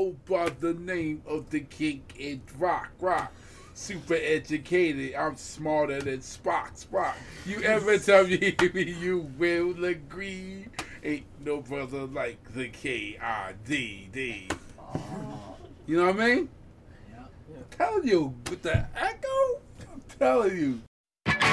go by the name of the king in rock. Super educated, I'm smarter than Spock. You ever tell me you will agree? Ain't no brother like the KIDD. You know what I mean? Yeah. I'm telling you, with the echo, I'm telling you.